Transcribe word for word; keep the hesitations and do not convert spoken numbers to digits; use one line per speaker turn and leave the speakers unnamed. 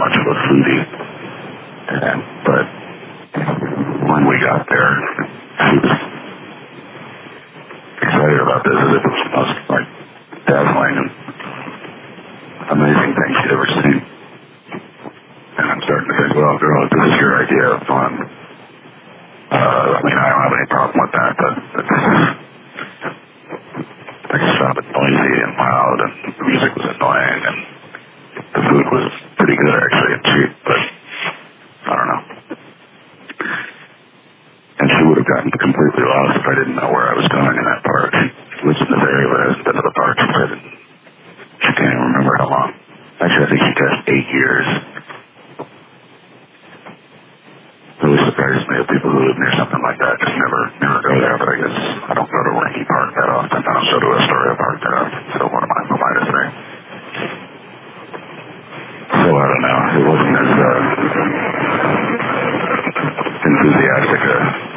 much of a foodie. And, but when we got there, she was excited about this as if it was the most, like, dazzling and amazing thing she'd ever seen. And I'm starting to think, well, girl, if this is your idea of fun, uh, I mean, I don't have any problem with that, but it's, I just found it noisy and loud, and the music was annoying, and the food was pretty good, actually, and cheap, but I don't know. And she would have gotten completely lost if I didn't know where I was going in that park. She lives in this area, but hasn't been to the park since I didn't, she can't even remember how long. Actually, I think she passed eight years. It really surprises me that people who live near something like that just never, never go there, but I guess I don't go to Linky Park that often. I don't go to Astoria Park that often, so what am I, what am I to say? So I don't know. It wasn't as uh, enthusiastic a